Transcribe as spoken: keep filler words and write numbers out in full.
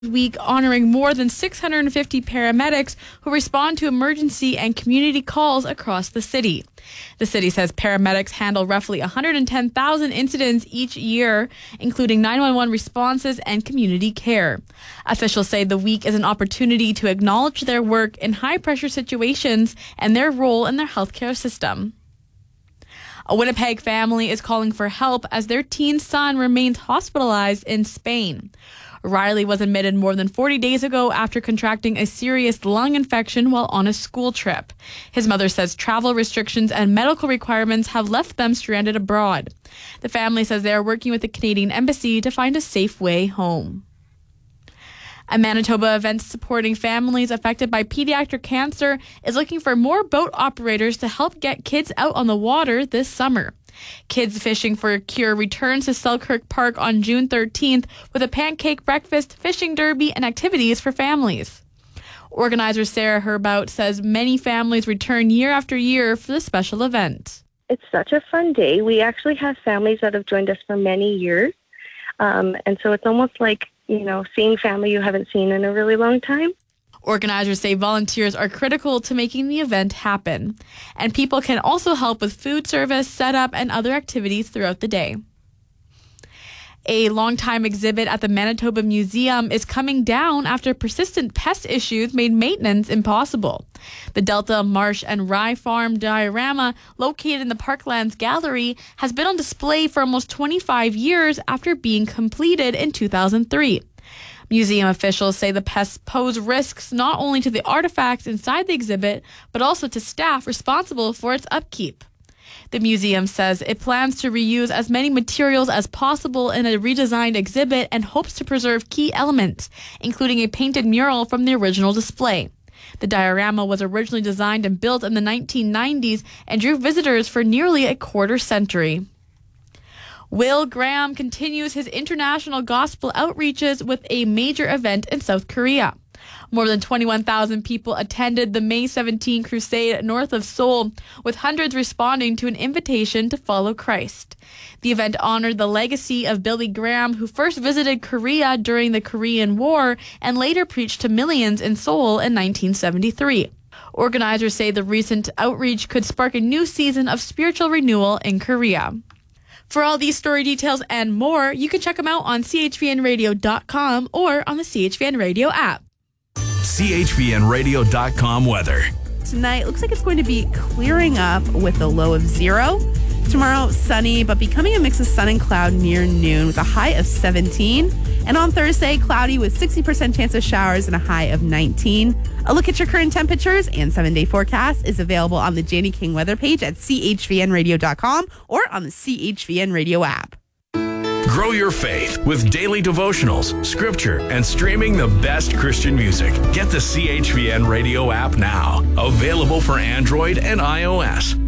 Week honoring more than six hundred fifty paramedics who respond to emergency and community calls across the city. The city says paramedics handle roughly one hundred ten thousand incidents each year, including nine one one responses and community care. Officials say the week is an opportunity to acknowledge their work in high-pressure situations and their role in their healthcare system. A Winnipeg family is calling for help as their teen son remains hospitalized in Spain. Riley was admitted more than forty days ago after contracting a serious lung infection while on a school trip. His mother says travel restrictions and medical requirements have left them stranded abroad. The family says they are working with the Canadian Embassy to find a safe way home. A Manitoba event supporting families affected by pediatric cancer is looking for more boat operators to help get kids out on the water this summer. Kids Fishing for a Cure returns to Selkirk Park on June thirteenth with a pancake breakfast, fishing derby, and activities for families. Organizer Sarah Herbout says many families return year after year for the special event. It's such a fun day. We actually have families that have joined us for many years. Um, and so it's almost like, you know, seeing family you haven't seen in a really long time. Organizers say volunteers are critical to making the event happen, and people can also help with food service, setup, and other activities throughout the day. A longtime exhibit at the Manitoba Museum is coming down after persistent pest issues made maintenance impossible. The Delta Marsh and Rye Farm diorama, located in the Parklands Gallery, has been on display for almost twenty-five years after being completed in two thousand three. Museum officials say the pests pose risks not only to the artifacts inside the exhibit, but also to staff responsible for its upkeep. The museum says it plans to reuse as many materials as possible in a redesigned exhibit and hopes to preserve key elements, including a painted mural from the original display. The diorama was originally designed and built in the nineteen nineties and drew visitors for nearly a quarter century. Will Graham continues his international gospel outreaches with a major event in South Korea. More than twenty-one thousand people attended the May seventeenth crusade north of Seoul, with hundreds responding to an invitation to follow Christ. The event honored the legacy of Billy Graham, who first visited Korea during the Korean War and later preached to millions in Seoul in nineteen seventy-three. Organizers say the recent outreach could spark a new season of spiritual renewal in Korea. For all these story details and more, you can check them out on C H V N radio dot com or on the C H V N Radio app. C H V N radio dot com weather. Tonight looks like it's going to be clearing up with a low of zero. Tomorrow, sunny, but becoming a mix of sun and cloud near noon with a high of seventeen. And on Thursday, cloudy with sixty percent chance of showers and a high of nineteen. A look at your current temperatures and seven-day forecast is available on the Janie King weather page at C H V N radio dot com or on the C H V N Radio app. Grow your faith with daily devotionals, scripture, and streaming the best Christian music. Get the C H V N Radio app now. Available for Android and iOS.